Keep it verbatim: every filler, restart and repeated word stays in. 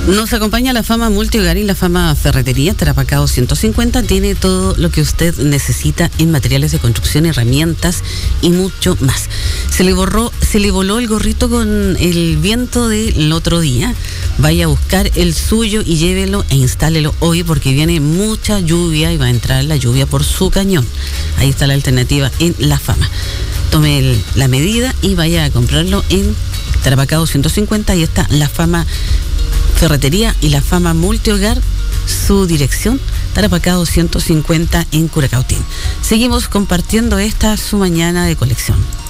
Nos acompaña la Fama Multihogar y la Fama Ferretería. Tarapacá ciento cincuenta tiene todo lo que usted necesita en materiales de construcción, herramientas y mucho más. Se le borró, se le voló el gorrito con el viento del otro día. Vaya a buscar el suyo y llévelo e instálelo hoy, porque viene mucha lluvia y va a entrar la lluvia por su cañón. Ahí está la alternativa en la Fama. Tome el, la medida y vaya a comprarlo en Tarapacá ciento cincuenta. Ahí está la Fama Ferretería y la Fama Multihogar. Su dirección, Tarapacá ciento cincuenta en Curacautín. Seguimos compartiendo esta su mañana de colección.